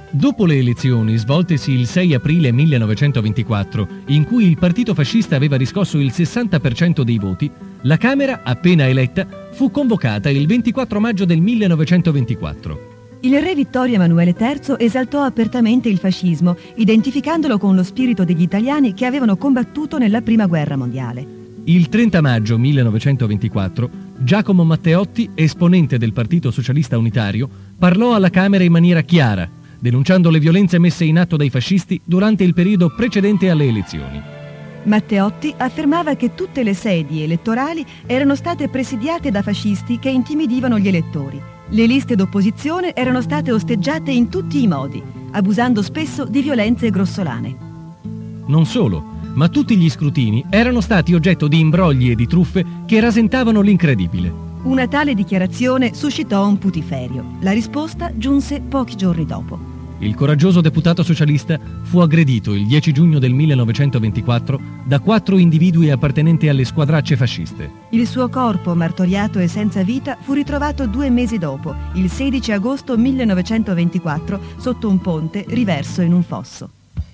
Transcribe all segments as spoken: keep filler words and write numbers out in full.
Dopo le elezioni svoltesi il sei aprile millenovecentoventiquattro, in cui il partito fascista aveva riscosso il sessanta per cento dei voti, la Camera, appena eletta, fu convocata il ventiquattro maggio del millenovecentoventiquattro. Il re Vittorio Emanuele terzo esaltò apertamente il fascismo, identificandolo con lo spirito degli italiani che avevano combattuto nella Prima Guerra Mondiale. Il trenta maggio millenovecentoventiquattro, Giacomo Matteotti, esponente del Partito Socialista Unitario, parlò alla Camera in maniera chiara, denunciando le violenze messe in atto dai fascisti durante il periodo precedente alle elezioni. Matteotti affermava che tutte le sedi elettorali erano state presidiate da fascisti che intimidivano gli elettori. Le liste d'opposizione erano state osteggiate in tutti i modi, abusando spesso di violenze grossolane. Non solo, ma tutti gli scrutini erano stati oggetto di imbrogli e di truffe che rasentavano l'incredibile. Una tale dichiarazione suscitò un putiferio. La risposta giunse pochi giorni dopo. Il coraggioso deputato socialista fu aggredito il dieci giugno del millenovecentoventiquattro da quattro individui appartenenti alle squadracce fasciste. Il suo corpo, martoriato e senza vita, fu ritrovato due mesi dopo, il sedici agosto millenovecentoventiquattro, sotto un ponte riverso in un fosso.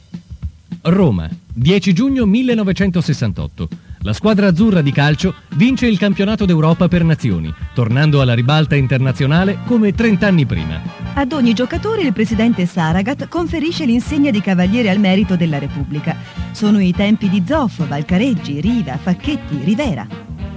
Roma, dieci giugno millenovecentosessantotto. La squadra azzurra di calcio vince il campionato d'Europa per nazioni, tornando alla ribalta internazionale come trent'anni prima. Ad ogni giocatore il presidente Saragat conferisce l'insegna di Cavaliere al Merito della Repubblica. Sono i tempi di Zoff, Valcareggi, Riva, Facchetti, Rivera.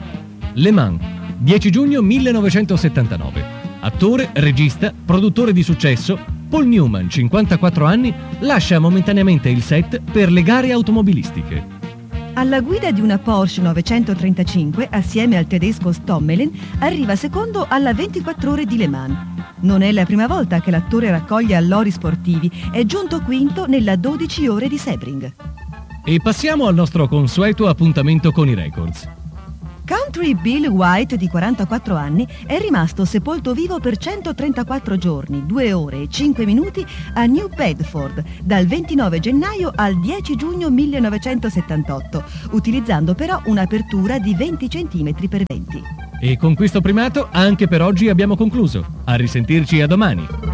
Le Mans, dieci giugno millenovecentosettantanove. Attore, regista, produttore di successo, Paul Newman, cinquantaquattro anni, lascia momentaneamente il set per le gare automobilistiche. Alla guida di una Porsche novecentotrentacinque, assieme al tedesco Stommelen, arriva secondo alla ventiquattro ore di Le Mans. Non è la prima volta che l'attore raccoglie allori sportivi, è giunto quinto nella dodici ore di Sebring. E passiamo al nostro consueto appuntamento con i records. Country Bill White, di quarantaquattro anni, è rimasto sepolto vivo per centotrentaquattro giorni, due ore e cinque minuti a New Bedford, dal ventinove gennaio al dieci giugno millenovecentosettantotto, utilizzando però un'apertura di venti centimetri per venti. E con questo primato anche per oggi abbiamo concluso. A risentirci a domani.